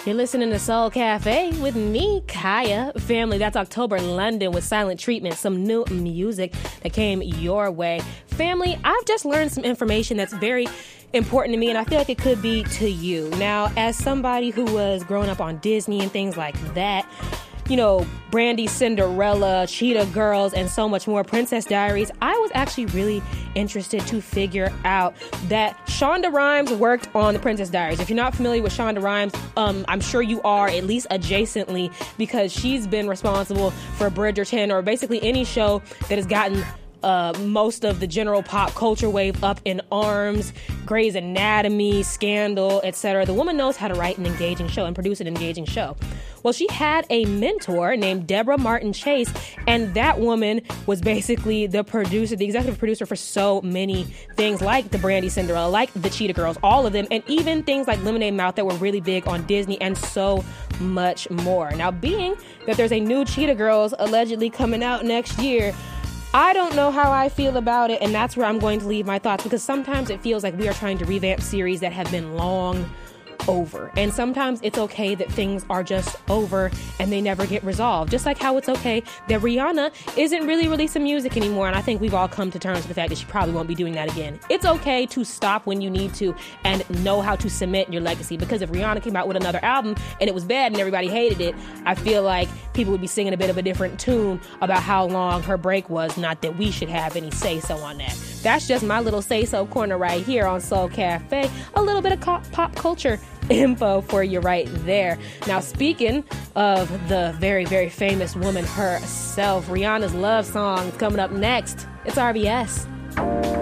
You're listening to Soul Cafe with me, Kaya. Family, that's October London with Silent Treatment, some new music that came your way. Family, I've just learned some information that's very important to me, and I feel like it could be to you. Now, as somebody who was growing up on Disney and things like that, you know, Brandy, Cinderella, Cheetah Girls, and so much more, Princess Diaries, I was actually really interested to figure out that Shonda Rhimes worked on the Princess Diaries. If you're not familiar with Shonda Rhimes, I'm sure you are, at least adjacently, because she's been responsible for Bridgerton, or basically any show that has gotten most of the general pop culture wave up in arms. Grey's Anatomy, Scandal, etc. The woman knows how to write an engaging show and produce an engaging show. Well, she had a mentor named Deborah Martin Chase, and that woman was basically the producer, the executive producer for so many things like the Brandy Cinderella, like the Cheetah Girls, all of them, and even things like Lemonade Mouth that were really big on Disney, and so much more. Now, being that there's a new Cheetah Girls allegedly coming out next year, I don't know how I feel about it, and that's where I'm going to leave my thoughts, because sometimes it feels like we are trying to revamp series that have been long over. And sometimes it's okay that things are just over and they never get resolved. Just like how it's okay that Rihanna isn't really releasing music anymore. And I think we've all come to terms with the fact that she probably won't be doing that again. It's okay to stop when you need to and know how to cement your legacy. Because if Rihanna came out with another album and it was bad and everybody hated it, I feel like people would be singing a bit of a different tune about how long her break was. Not that we should have any say-so on that. That's just my little say-so corner right here on Soul Cafe. A little bit of pop culture info for you right there. Now, speaking of the very, very famous woman herself, Rihanna's love song is coming up next. It's RBS.